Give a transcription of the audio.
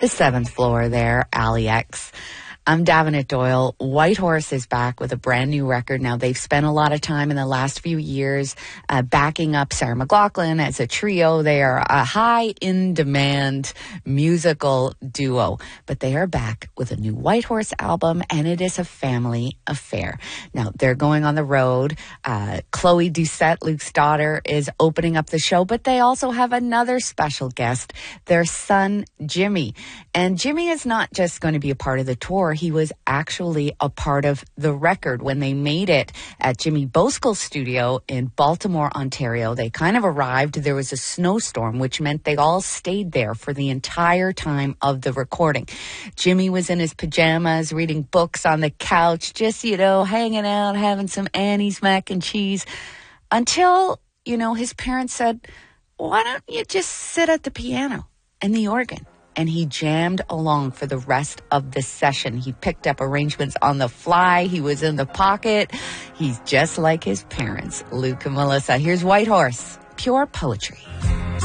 the 7th floor there, Alley X. I'm Davenant Doyle. Whitehorse is back with a brand new record. Now, they've spent a lot of time in the last few years backing up Sarah McLachlan as a trio. They are a high-in-demand musical duo. But they are back with a new Whitehorse album, and it is a family affair. Now, they're going on the road. Chloe Doucette, Luke's daughter, is opening up the show. But they also have another special guest, their son, Jimmy. And Jimmy is not just going to be a part of the tour. He was actually a part of the record when they made it at Jimmy Boskel's studio in Baltimore, Ontario. They kind of arrived. There was a snowstorm, which meant they all stayed there for the entire time of the recording. Jimmy was in his pajamas, reading books on the couch, just, hanging out, having some Annie's mac and cheese, until, his parents said, why don't you just sit at the piano and the organ? And he jammed along for the rest of the session. He picked up arrangements on the fly. He was in the pocket. He's just like his parents, Luke and Melissa. Here's Whitehorse, pure poetry.